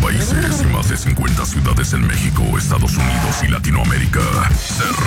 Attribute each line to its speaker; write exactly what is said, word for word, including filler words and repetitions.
Speaker 1: países y más de cincuenta ciudades en México, Estados Unidos y Latinoamérica. Se